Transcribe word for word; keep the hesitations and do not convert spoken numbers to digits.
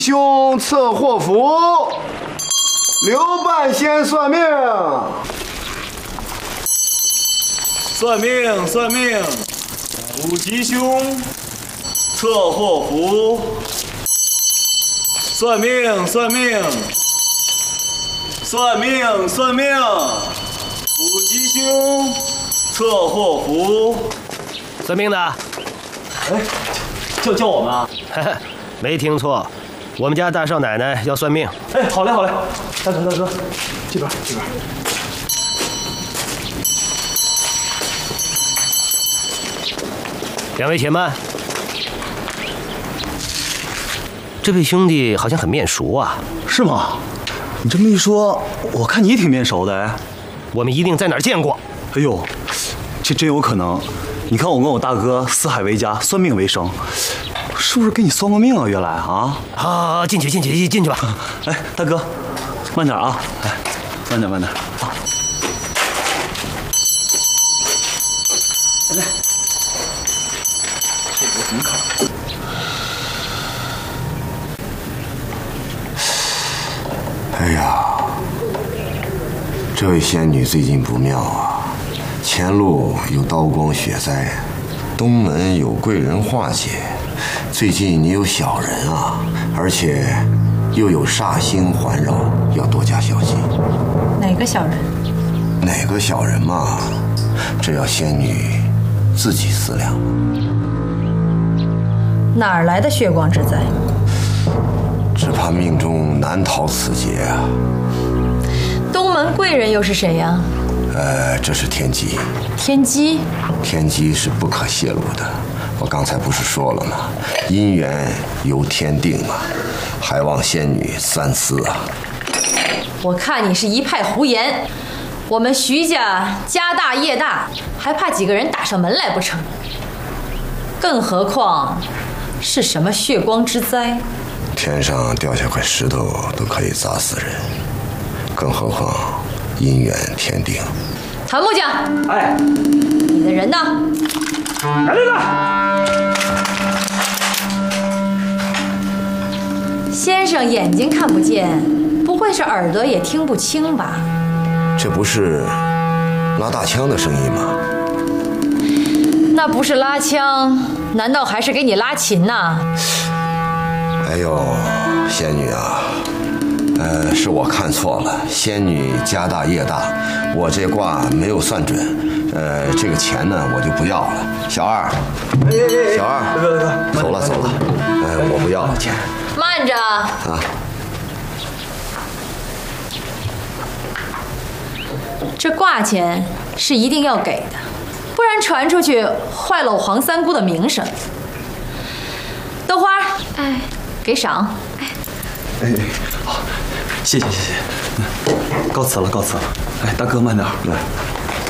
兄测祸福，刘半仙算命。 算命算命，五吉凶，测祸福。算命算命，算命算命，五吉凶，测祸福。 算命的， 哎，叫叫我们啊？ 没听错，我们家大少奶奶要算命。 哎，好嘞好嘞，大哥大哥，这边这边。 两位且慢，这位兄弟好像很面熟啊。 是吗？你这么一说，我看你挺面熟的哎。 我们一定在哪儿见过。 哎呦，这真有可能。你看我跟我大哥四海为家，算命为生，是不是给你算过命啊？原来啊。 好，进去进去进去吧。 哎，大哥，慢点啊！哎，慢点慢点。好。来，这个怎么考？ 哎呀，这位仙女最近不妙啊！前路有刀光血灾，东门有贵人化解，最近你有小人啊，而且又有煞星环绕，要多加小心。 哪个小人？ 哪个小人嘛？这要仙女自己思量。 哪儿来的血光之灾？ 只怕命中难逃此劫啊！ 东门贵人又是谁呀？ 呃，这是天机。 天机？ 天机是不可泄露的。我刚才不是说了吗？姻缘由天定嘛，还望仙女三思啊！ 我看你是一派胡言。我们徐家家大业大，还怕几个人打上门来不成？更何况是什么血光之灾？ 天上掉下块石头都可以砸死人，更何况姻缘天定。 谭木匠， 哎， 你的人呢？ 来来来， 先生眼睛看不见，不会是耳朵也听不清吧？ 这不是拉大枪的声音吗？ 那不是拉枪，难道还是给你拉琴呐？ 哎呦，仙女啊，呃，是我看错了。仙女家大业大，我这卦没有算准，呃，这个钱呢我就不要了。小二，小二，走了走了，呃，我不要了钱。 慢着啊！ 这卦钱是一定要给的，不然传出去坏了我黄三姑的名声。豆花， 哎， 给赏。 哎， 哎，好，谢谢谢谢，嗯，告辞了告辞了。哎，大哥慢点。来。